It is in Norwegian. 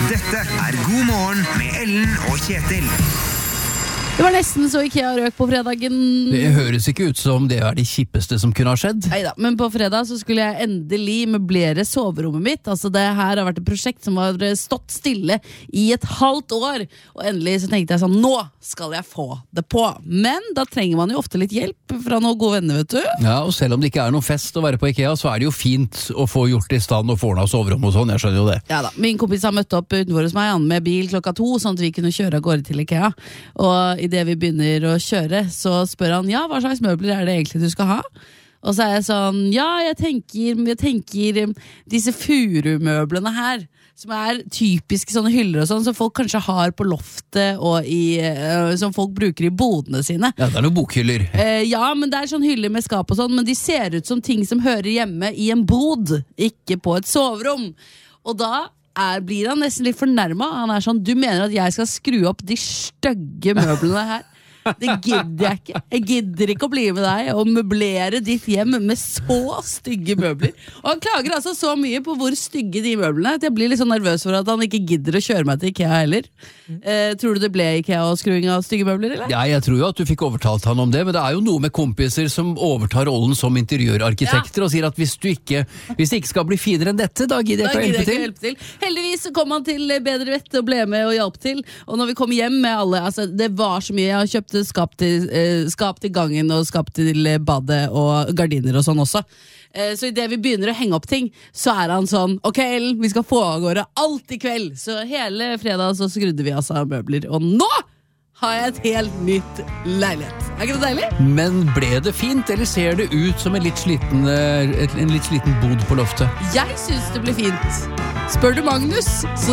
Dette God morgen med Ellen og Kjetil. Det var nesten så IKEA røk på fredagen. Det høres ikke ut som det det kjippeste som kunne ha skjedd. Neida, men på fredag så skulle jeg endelig møblere soverommet mitt. Altså det her har vært et prosjekt som har stått stille i et halvt år. Og endelig så tenkte jeg sånn, nå skal jeg få det på. Men da trenger man jo ofte litt hjelp fra noen gode venner, vet du. Ja, og selv om det ikke noe fest å være på IKEA, så det jo fint å få gjort det i stand og få ordnet soverom og sånn, jeg skjønner jo det. Ja da, min kompis har møtt opp utenfor hos meg, han med bil 2:00, sånn at vi kunne kjøre av gårde til IKEA. Og i det vi begynner å kjøre, så spør han, ja, hva slags møbler det egentlig du skal ha? Og så jeg sånn, ja, jeg tenker disse furumøblene her, som typiske sånne hyller og sånn, som folk kanskje har på loftet, og som folk bruker i bodene sine. Ja, det noen bokhyller. Ja, men det sånn hyller med skap og sånn, men de ser ut som ting som hører hjemme i en bod, ikke på et soverom. Og da blir han nesten litt fornærmet. Han sånn, du mener at jeg skal skru opp de stygge møblene her? Det gidder jeg ikke. Jeg gidder ikke å bli med deg og møblere ditt hjem med så stygge møbler. Og han klager altså så mye på hvor stygge de møblene at jeg blir litt sånn nervøs for at han ikke gidder å kjøre meg til IKEA heller. Tror du det ble IKEA og skruing av stygge møbler, eller? Ja, jeg tror jo at du fikk overtalt han om det, men det jo noe med kompiser som overtar rollen som interiørarkitekter og sier at hvis det ikke skal bli finere enn dette, da gidder jeg ikke å hjelpe til. Heldigvis kom han til bedre vett og ble med og hjalp til. Og når vi kom hjem med alle, altså det var så mye, jeg har kjøpt skap til gangen og skap til badet og gardiner og sånn også. Så i det vi begynner å henge opp ting, så han sånn, ok Ellen, vi skal få av gårde alt i kveld. Så hele fredag så skrudde vi altså møbler, og nå har jeg et helt nytt leilighet. Ikke det deilig? Men ble det fint, eller ser det ut som en litt sliten bod på loftet? Jeg synes det ble fint. Spør du Magnus, så